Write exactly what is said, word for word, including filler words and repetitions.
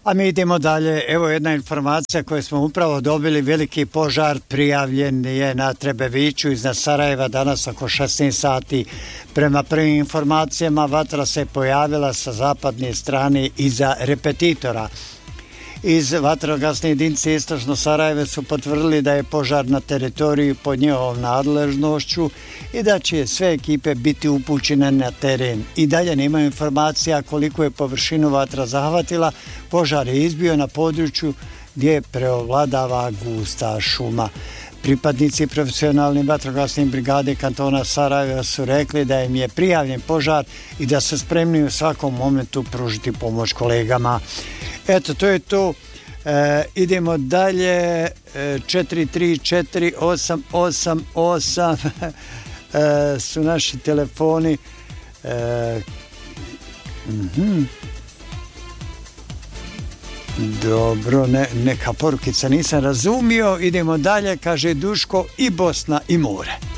A mi idemo dalje. Evo jedna informacija koju smo upravo dobili. Veliki požar prijavljen je na Trebeviću iznad Sarajeva danas oko šesnaest sati. Prema prvim informacijama vatra se pojavila sa zapadne strane iza repetitora. Iz vatrogasne jedinice Istočno Sarajeve su potvrdili da je požar na teritoriji pod njihovom nadležnošću i da će sve ekipe biti upućene na teren. I dalje nema informacija koliko je površinu vatra zahvatila. Požar je izbio na području gdje preovladava gusta šuma. Pripadnici profesionalne vatrogasne brigade kantona Sarajeva su rekli da im je prijavljen požar i da su spremni u svakom momentu pružiti pomoć kolegama. Eto, to je to. E, idemo dalje. E, četiri tri četiri osam osam osam e, su naši telefoni. E, mm-hmm. Dobro, ne, neka porukica nisam razumio. Idemo dalje, kaže Duško, i Bosna i more.